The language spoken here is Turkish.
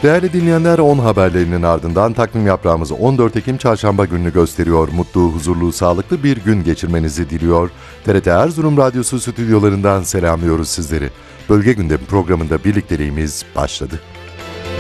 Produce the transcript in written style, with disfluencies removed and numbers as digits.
Değerli dinleyenler, 10 haberlerinin ardından takvim yaprağımız 14 Ekim Çarşamba gününü gösteriyor. Mutlu, huzurlu, sağlıklı bir gün geçirmenizi diliyor. TRT Erzurum Radyosu stüdyolarından selamlıyoruz sizleri. Bölge Gündemi programında birlikteliğimiz başladı.